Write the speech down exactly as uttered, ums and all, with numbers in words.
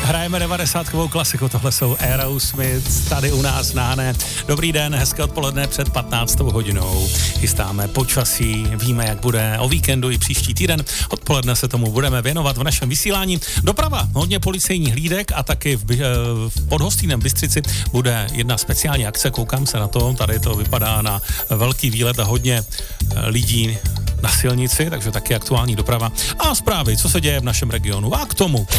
Hrajeme devadesátkovou klasiku, tohle jsou Aerosmith, tady u nás na Hané. Dobrý den, hezké odpoledne před patnáctou hodinou. Chystáme počasí, víme, jak bude o víkendu i příští týden. Odpoledne se tomu budeme věnovat v našem vysílání. Doprava, hodně policejních hlídek a taky v, v pod Hostýnem Bystřici bude jedna speciální akce, koukám se na to, tady to vypadá na velký výlet a hodně lidí na silnici, takže taky aktuální doprava a zprávy, co se děje v našem regionu. A k tomu